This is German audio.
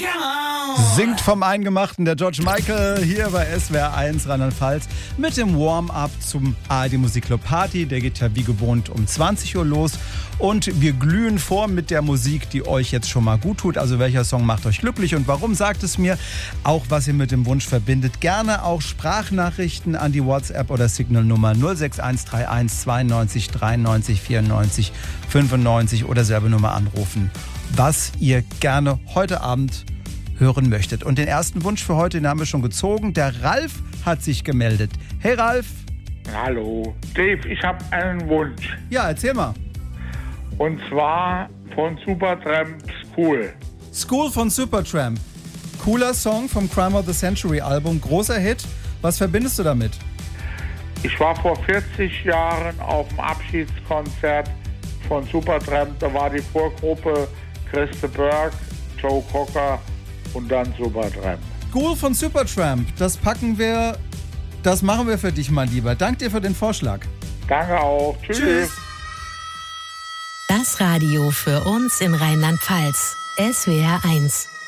Singt vom Eingemachten der George Michael hier bei SWR 1 Rheinland-Pfalz mit dem Warm-up zum ARD Musikclub Party. Der geht ja wie gewohnt um 20 Uhr los und wir glühen vor mit der Musik, die euch jetzt schon mal gut tut. Also welcher Song macht euch glücklich und warum, sagt es mir. Auch was ihr mit dem Wunsch verbindet. Gerne auch Sprachnachrichten an die WhatsApp- oder Signal-Nummer 06131 92 93 94 95 oder selbe Nummer anrufen, was ihr gerne heute Abend hören möchtet. Und den ersten Wunsch für heute, den haben wir schon gezogen. Der Ralf hat sich gemeldet. Hey Ralf. Hallo. Dave, ich habe einen Wunsch. Ja, erzähl mal. Und zwar von Supertramp School. School von Supertramp. Cooler Song vom Crime of the Century Album. Großer Hit. Was verbindest du damit? Ich war vor 40 Jahren auf dem Abschiedskonzert von Supertramp. Da war die Vorgruppe Christe Berg, Joe Cocker und dann Supertramp. School von Supertramp. Das machen wir für dich, mein Lieber. Danke dir für den Vorschlag. Danke auch. Tschüss. Das Radio für uns in Rheinland-Pfalz. SWR 1.